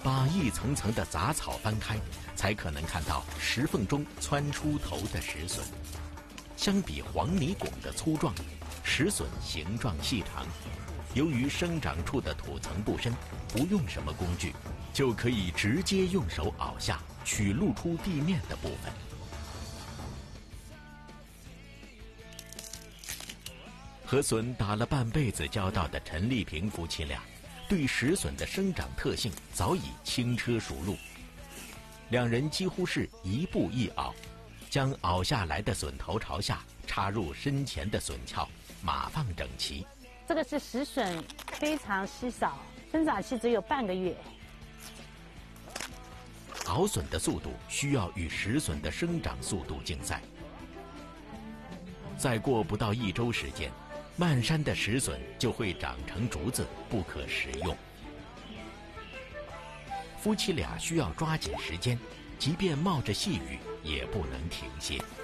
把一层层的杂草翻开，才可能看到石缝中窜出头的石笋。相比黄泥拱的粗壮，石笋形状细长。由于生长处的土层不深，不用什么工具，就可以直接用手拗下，取露出地面的部分。和笋打了半辈子交道的陈丽萍夫妻俩，对石笋的生长特性早已轻车熟路。两人几乎是一步一拗，将拗下来的笋头朝下插入身前的笋鞘，码放整齐。 这个是石笋，非常稀少，生长期只有半个月。 熬笋的速度需要与石笋的生长速度竞赛。再过不到1周时间，漫山的石笋就会长成竹子，不可食用。夫妻俩需要抓紧时间，即便冒着细雨，也不能停歇。